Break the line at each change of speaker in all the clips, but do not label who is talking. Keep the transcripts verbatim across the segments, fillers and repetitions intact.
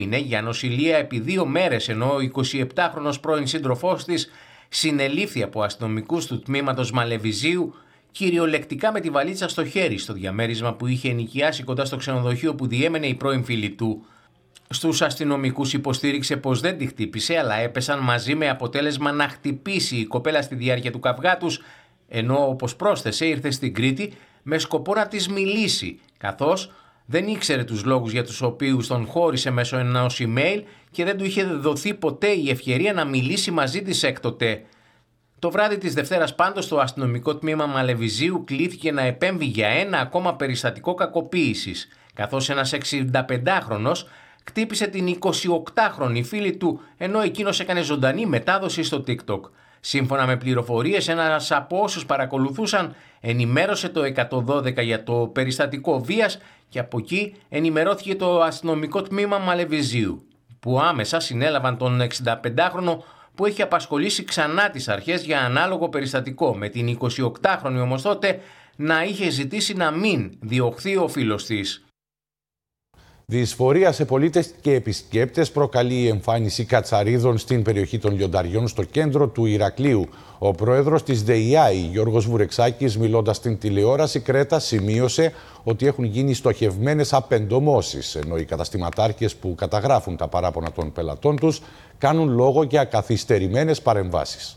Είναι για νοσηλεία επί δύο μέρες, ενώ ο εικοσιεπτάχρονος πρώην σύντροφός της συνελήφθη από αστυνομικούς του τμήματος Μαλεβιζίου κυριολεκτικά με τη βαλίτσα στο χέρι στο διαμέρισμα που είχε ενοικιάσει κοντά στο ξενοδοχείο που διέμενε η πρώην φίλη του. Στους αστυνομικούς υποστήριξε πως δεν τη χτύπησε, αλλά έπεσαν μαζί με αποτέλεσμα να χτυπήσει η κοπέλα στη διάρκεια του καυγά τους, ενώ όπως πρόσθεσε ήρθε στην Κρήτη με σκοπό να της μιλήσει, καθώς δεν ήξερε τους λόγους για τους οποίους τον χώρισε μέσω ενός email και δεν του είχε δοθεί ποτέ η ευκαιρία να μιλήσει μαζί της έκτοτε. Το βράδυ της Δευτέρας πάντως το αστυνομικό τμήμα Μαλεβιζίου κλήθηκε να επέμβει για ένα ακόμα περιστατικό κακοποίησης, καθώς ένας εξηνταπεντάχρονος χτύπησε την εικοσιοκτάχρονη φίλη του ενώ εκείνος έκανε ζωντανή μετάδοση στο TikTok. Σύμφωνα με πληροφορίες, ένας από όσους παρακολουθούσαν ενημέρωσε το εκατόν δώδεκα για το περιστατικό βίας και από εκεί ενημερώθηκε το αστυνομικό τμήμα Μαλεβιζίου, που άμεσα συνέλαβαν τον εξηνταπεντάχρονο που έχει απασχολήσει ξανά τις αρχές για ανάλογο περιστατικό, με την εικοσιοκτάχρονη όμως τότε να είχε ζητήσει να μην διωχθεί ο φίλος της.
Δυσφορία σε πολίτες και επισκέπτες προκαλεί η εμφάνιση κατσαρίδων στην περιοχή των Λιονταριών στο κέντρο του Ηρακλείου. Ο πρόεδρος της ΔΕΙΑΗ, Γιώργος Βουρεξάκης, μιλώντας στην τηλεόραση Κρέτα, σημείωσε ότι έχουν γίνει στοχευμένες απεντομώσεις, ενώ οι καταστηματάρχες που καταγράφουν τα παράπονα των πελατών τους κάνουν λόγο για καθυστερημένες παρεμβάσεις.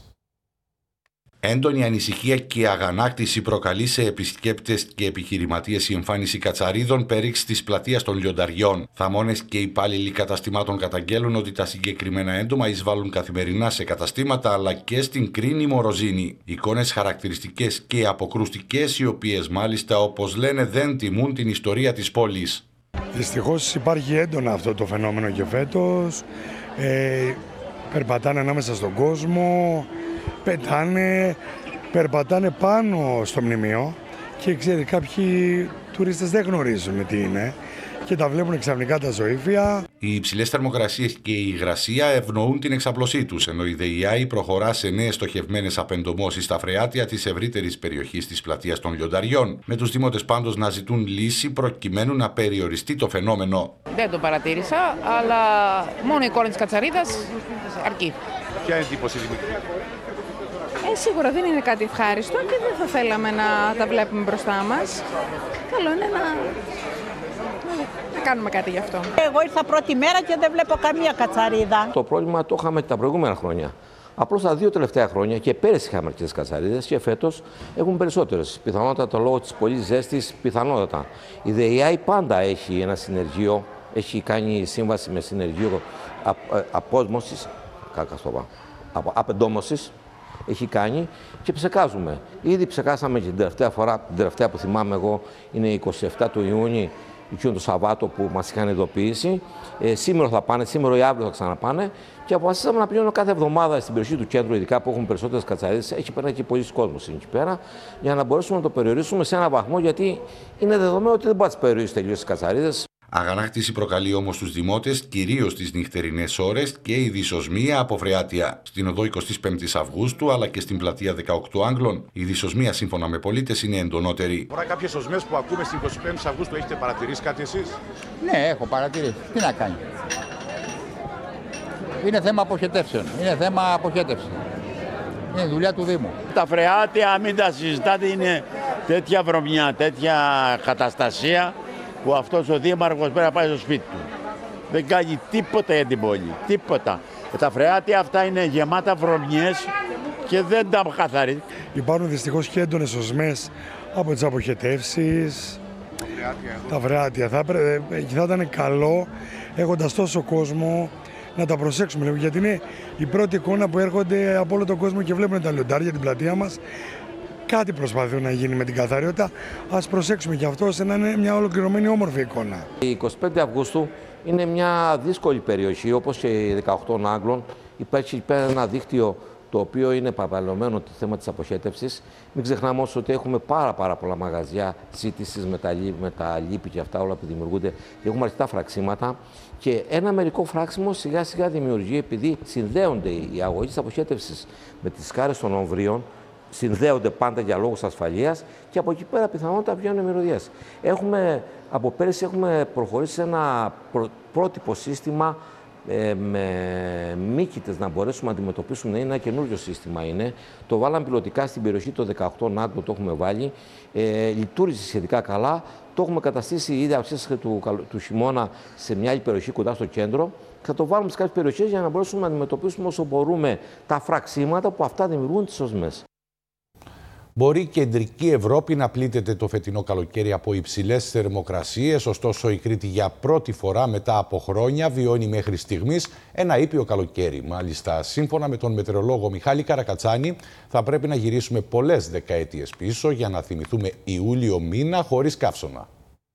Έντονη ανησυχία και αγανάκτηση προκαλεί σε επισκέπτες και επιχειρηματίες η εμφάνιση κατσαρίδων πέριξ της πλατείας των Λιονταριών. Θαμώνες και υπάλληλοι καταστημάτων καταγγέλουν ότι τα συγκεκριμένα έντομα εισβάλλουν καθημερινά σε καταστήματα αλλά και στην Κρίνη Μοροζίνη. Εικόνες χαρακτηριστικές και αποκρουστικές, οι οποίες μάλιστα, όπως λένε, δεν τιμούν την ιστορία της πόλης.
Δυστυχώς υπάρχει έντονα αυτό το φαινόμενο και φέτος. Ε, περπατάνε ανάμεσα στον κόσμο. Πετάνε, περπατάνε πάνω στο μνημείο και ξέρετε, κάποιοι τουρίστες δεν γνωρίζουν τι είναι και τα βλέπουν ξαφνικά τα ζωήφια. Οι υψηλές θερμοκρασίες και η υγρασία ευνοούν την εξαπλωσή τους, ενώ η ΔΕΙΑΗ προχωρά σε νέες στοχευμένες απεντομώσεις στα φρεάτια της ευρύτερης περιοχής της πλατείας των Λιονταριών, με τους δημότες πάντως να ζητούν λύση προκειμένου να περιοριστεί το φαινόμενο.
Δεν το παρατήρησα, αλλά μόνο η εικόνα της κατσαρίδας αρκεί.
Ποια εντύπωση δημιουργεί?
Ε, σίγουρα δεν είναι κάτι ευχάριστο και δεν θα θέλαμε να τα βλέπουμε μπροστά μας. Καλό είναι να, να κάνουμε κάτι γι' αυτό.
Εγώ ήρθα πρώτη μέρα και δεν βλέπω καμία κατσαρίδα.
Το πρόβλημα το είχαμε τα προηγούμενα χρόνια. Απλώς τα δύο τελευταία χρόνια και πέρυσι είχαμε αρκετές κατσαρίδες και φέτος έχουν περισσότερες. Πιθανότατα λόγω της πολλής ζέστης, πιθανότατα. Η ΔΕΙΑΗ πάντα έχει ένα συνεργείο, έχει κάνει σύμβαση με συνεργείο απόσμωσης, απεντόμωσης. Έχει κάνει και ψεκάζουμε. Ήδη ψεκάσαμε και την τελευταία φορά, την τελευταία που θυμάμαι εγώ είναι εικοστή εβδόμη του Ιούνιου, εκείνο το Σαββάτο που μας είχαν ειδοποιήσει. Ε, σήμερα θα πάνε, σήμερα ή αύριο θα ξαναπάνε και αποφασίσαμε να πηγαίνουμε κάθε εβδομάδα στην περιοχή του κέντρου, ειδικά που έχουν περισσότερες κατσαρίδες. Έχει περάσει και πολλοί κόσμος εκεί πέρα, για να μπορέσουμε να το περιορίσουμε σε έναν βαθμό, γιατί είναι δεδομένο ότι δεν μπορεί να τις περιορίσει τελείως τις κατσαρίδες.
Αγανάκτηση προκαλεί όμως τους δημότες, κυρίως τις νυχτερινές ώρες και η δυσοσμία από φρεάτια. Στην οδό εικοστή πέμπτη Αυγούστου αλλά και στην πλατεία δεκαοκτώ Άγγλων, η δυσοσμία σύμφωνα με πολίτες είναι εντονότερη.
Τώρα, κάποιες οσμές που ακούμε στην εικοστή πέμπτη Αυγούστου, έχετε παρατηρήσει κάτι εσείς?
Ναι, έχω παρατηρήσει. Τι να κάνει. Είναι θέμα αποχετεύσεων. Είναι θέμα αποχέτευση. Είναι δουλειά του Δήμου.
Τα φρεάτια, μην τα συζητάτε, είναι τέτοια βρωμιά, τέτοια καταστασία, που αυτός ο δήμαρχος πρέπει να πάει στο σπίτι του. Δεν κάνει τίποτα για την πόλη, τίποτα. Τα φρεάτια αυτά είναι γεμάτα βρωμιές και δεν τα καθαρίζει.
Υπάρχουν δυστυχώς και έντονες οσμές από τις αποχετεύσεις, τα φρεάτια. Θα, θα ήταν καλό, έχοντας τόσο κόσμο, να τα προσέξουμε λίγο, γιατί είναι η πρώτη εικόνα που έρχονται από όλο τον κόσμο και βλέπουν τα λιοντάρια, την πλατεία μας. Κάτι προσπαθούν να γίνει με την καθαριότητα. Ας προσέξουμε και αυτό ώστε να είναι μια ολοκληρωμένη όμορφη εικόνα.
Η εικοστή πέμπτη Αυγούστου είναι μια δύσκολη περιοχή, όπως και η δεκαοκτώ Άγγλων. Υπάρχει πέρα ένα δίκτυο το οποίο είναι παραπλανωμένο το θέμα της αποχέτευσης. Μην ξεχνάμε όμως ότι έχουμε πάρα, πάρα πολλά μαγαζιά ζήτησης με τα, με τα λίπη και αυτά όλα που δημιουργούνται. Έχουμε αρκετά φραξίματα και ένα μερικό φράξιμο σιγά σιγά δημιουργεί, επειδή συνδέονται οι αγωγοί της αποχέτευσης με τις σκάρες των ομβρίων. συνδέονται πάντα για λόγους ασφαλείας και από εκεί πέρα πιθανότατα βγαίνουν μυρωδιές. Έχουμε, από πέρυσι έχουμε προχωρήσει σε ένα προ, πρότυπο σύστημα ε, με μύκητες να μπορέσουμε να αντιμετωπίσουμε. Είναι ένα καινούριο σύστημα είναι. Το βάλαμε πιλωτικά στην περιοχή το δεκαοκτώ ΝΑΤ, το έχουμε βάλει. Ε, λειτουργήσε σχετικά καλά. Το έχουμε καταστήσει ήδη αρχές του, του χειμώνα σε μια άλλη περιοχή κοντά στο κέντρο. Θα το βάλουμε σε κάποιες περιοχές για να μπορέσουμε να αντιμετωπίσουμε όσο μπορούμε τα φραξίματα που αυτά δημιουργούν τις οσμές.
Μπορεί η κεντρική Ευρώπη να πλήττεται το φετινό καλοκαίρι από υψηλές θερμοκρασίες, ωστόσο η Κρήτη για πρώτη φορά μετά από χρόνια βιώνει μέχρι στιγμής ένα ήπιο καλοκαίρι. Μάλιστα, σύμφωνα με τον μετεωρολόγο Μιχάλη Καρακατσάνη, θα πρέπει να γυρίσουμε πολλές δεκαετίες πίσω για να θυμηθούμε Ιούλιο μήνα χωρίς καύσωνα.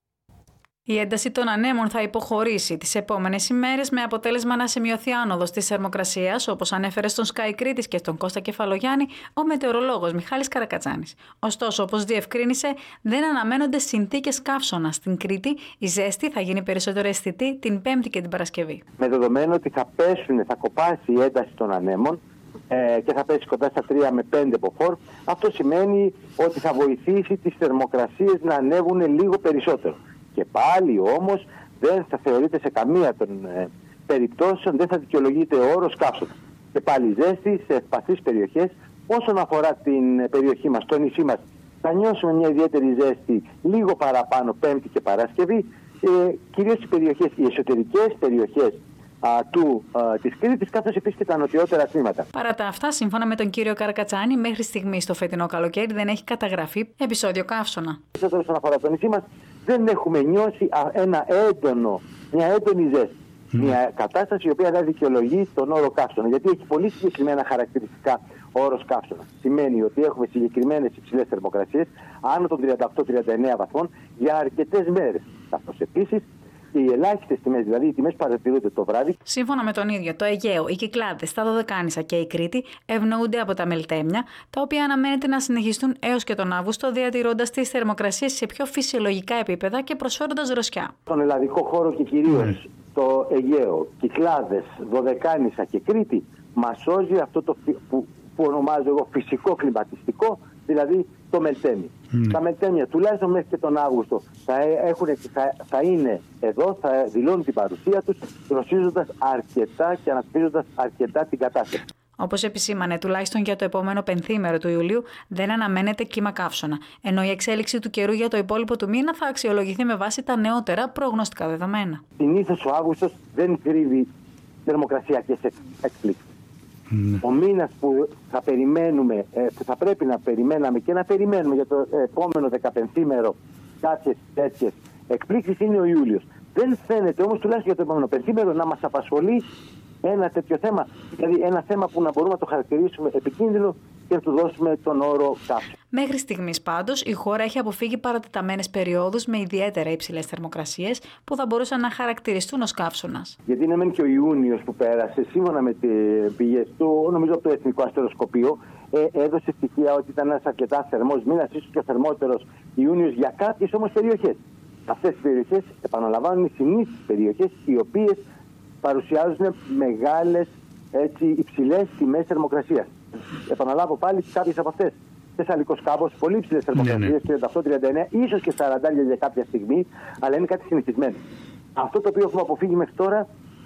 Η ένταση των ανέμων θα υποχωρήσει τις επόμενες ημέρες με αποτέλεσμα να σημειωθεί άνοδος της θερμοκρασίας, όπως ανέφερε στον Sky Κρήτης και στον Κώστα Κεφαλογιάννη ο μετεωρολόγος Μιχάλης Καρακατσάνης. Ωστόσο, όπως διευκρίνησε, δεν αναμένονται συνθήκες καύσωνα στην Κρήτη. Η ζέστη θα γίνει περισσότερο αισθητή την Πέμπτη και την Παρασκευή.
Με δεδομένο ότι θα πέσουν, θα κοπάσει η ένταση των ανέμων ε, και θα πέσει κοντά στα τρία με πέντε μποφόρ, αυτό σημαίνει ότι θα βοηθήσει τις θερμοκρασίες να ανέβουν λίγο περισσότερο. Και πάλι όμως δεν θα θεωρείται σε καμία των ε, περιπτώσεων, δεν θα δικαιολογείται ο όρος καύσωνα. Και πάλι ζέστη σε ευπαθείς περιοχές. Όσον αφορά την περιοχή μας, το νησί μας, θα νιώσουμε μια ιδιαίτερη ζέστη λίγο παραπάνω Πέμπτη και Παρασκευή. Ε, κυρίως οι περιοχές, οι εσωτερικές περιοχές α, του, α, της Κρήτης, καθώς επίσης και τα νοτιότερα τμήματα.
Παρά τα αυτά, σύμφωνα με τον κύριο Καρακατσάνη, μέχρι στιγμής το φετινό καλοκαίρι δεν έχει καταγραφεί επεισόδιο καύσωνα.
Όσον αφορά το νησί μας, δεν έχουμε νιώσει ένα έντονο, μια έντονη ζέστη. Mm. Μια κατάσταση η οποία δεν δικαιολογεί τον όρο καύσωνα. Γιατί έχει πολύ συγκεκριμένα χαρακτηριστικά ο όρος καύσωνα. Σημαίνει ότι έχουμε συγκεκριμένες υψηλές θερμοκρασίες, άνω των τριάντα οκτώ με τριάντα εννέα βαθμών, για αρκετές μέρες. Καθώς επίσης και οι ελάχιστες τιμές, δηλαδή οι τιμές που παρατηρούνται το βράδυ.
Σύμφωνα με τον ίδιο, το Αιγαίο, οι Κυκλάδες, τα Δωδεκάνησα και η Κρήτη ευνοούνται από τα μελτέμια, τα οποία αναμένεται να συνεχιστούν έως και τον Αύγουστο, διατηρώντας τις θερμοκρασίες σε πιο φυσιολογικά επίπεδα και προσφέροντας δροσιά.
Στον ελλαδικό χώρο και κυρίως mm. το Αιγαίο, Κυκλάδες, Δωδεκάνησα και Κρήτη, μας σώζει αυτό το που, που ονομάζω εγώ φυσικό κλιματιστικό, δηλαδή το μελτέμι. Mm. Τα μελτέμια τουλάχιστον μέχρι και τον Αύγουστο θα, έχουν, θα, θα είναι εδώ, θα δηλώνουν την παρουσία τους, δροσίζοντας αρκετά και αναπτύσσοντας αρκετά την κατάσταση.
Όπως επισήμανε, τουλάχιστον για το επόμενο πενθήμερο του Ιουλίου δεν αναμένεται κύμα καύσωνα, ενώ η εξέλιξη του καιρού για το υπόλοιπο του μήνα θα αξιολογηθεί με βάση τα νεότερα προγνωστικά δεδομένα.
Συνήθως ο Αύγουστος δεν κρύβει θερμοκρασιακές εκπλήξεις. Mm. Ο μήνας που θα περιμένουμε, που θα πρέπει να περιμέναμε και να περιμένουμε για το επόμενο δεκαπενθήμερο κάποιες τέτοιες εκπλήξεις είναι ο Ιούλιος. Δεν φαίνεται όμως τουλάχιστον για το επόμενο πενθήμερο να μας απασχολεί ένα τέτοιο θέμα, δηλαδή ένα θέμα που να μπορούμε να το χαρακτηρίσουμε επικίνδυνο και να του δώσουμε τον όρο καύσωνα.
Μέχρι στιγμής πάντως η χώρα έχει αποφύγει παρατεταμένες περιόδους με ιδιαίτερα υψηλές θερμοκρασίες που θα μπορούσαν να χαρακτηριστούν ως καύσωνας.
Γιατί είναι μεν και ο Ιούνιος που πέρασε, σύμφωνα με τις πηγές του, νομίζω από το Εθνικό Αστεροσκοπείο, ε, έδωσε στοιχεία ότι ήταν ένας αρκετά θερμός μήνας, ίσως και ο θερμότερος Ιούνιος για κάποιες όμως περιοχές. Αυτές οι περιοχές, επαναλαμβάνουν, οι συνήθεις περιοχές οι οποίες παρουσιάζουν μεγάλες, έτσι, υψηλές τιμές θερμοκρασίας. Επαναλάβω πάλι κάποιες από αυτές. Θεσσαλικός Κάμπος, πολύ υψηλές θερμοκρασίες, τριάντα οκτώ με τριάντα εννέα, ίσως και σαράντα για κάποια στιγμή, αλλά είναι κάτι συνηθισμένο. Αυτό το οποίο έχουμε αποφύγει μέχρι τώρα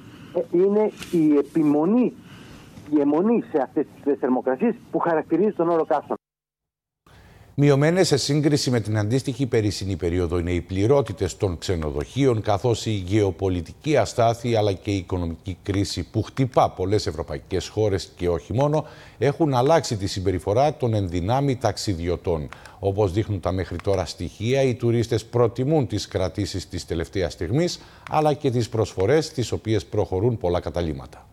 είναι η επιμονή, η αιμονή σε αυτές τις υψηλές θερμοκρασίες που χαρακτηρίζει τον όρο καύσωνα.
Μειωμένες σε σύγκριση με την αντίστοιχη περσινή περίοδο είναι οι πληρότητες των ξενοδοχείων, καθώς η γεωπολιτική αστάθεια αλλά και η οικονομική κρίση που χτυπά πολλές ευρωπαϊκές χώρες και όχι μόνο, έχουν αλλάξει τη συμπεριφορά των ενδυνάμει ταξιδιωτών. Όπως δείχνουν τα μέχρι τώρα στοιχεία, οι τουρίστες προτιμούν τις κρατήσεις της τελευταίας στιγμής, αλλά και τις προσφορές τις οποίες προχωρούν πολλά καταλύματα.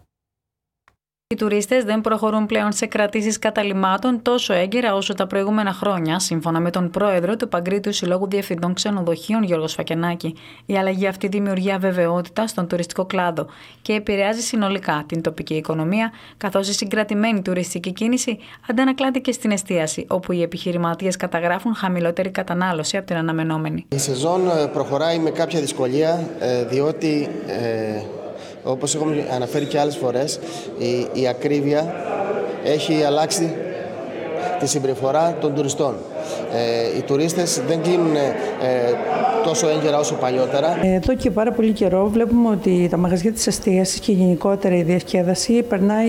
Οι τουρίστες δεν προχωρούν πλέον σε κρατήσεις καταλυμάτων τόσο έγκαιρα όσο τα προηγούμενα χρόνια, σύμφωνα με τον πρόεδρο του Παγκρίτιου Συλλόγου Διευθυντών Ξενοδοχείων, Γιώργο Σφακιανάκη. Η αλλαγή αυτή δημιουργεί αβεβαιότητα στον τουριστικό κλάδο και επηρεάζει συνολικά την τοπική οικονομία, καθώς η συγκρατημένη τουριστική κίνηση αντανακλάται και στην εστίαση, όπου οι επιχειρηματίες καταγράφουν χαμηλότερη κατανάλωση από την αναμενόμενη.
Η σεζόν προχωράει με κάποια δυσκολία, διότι Ε... όπως έχουμε αναφέρει και άλλες φορές, η, η ακρίβεια έχει αλλάξει τη συμπεριφορά των τουριστών. Ε, οι τουρίστες δεν κλείνουν ε, τόσο έγκαιρα όσο παλιότερα.
Εδώ και πάρα πολύ καιρό βλέπουμε ότι τα μαγαζιά της εστίασης και γενικότερα η διασκέδαση περνάει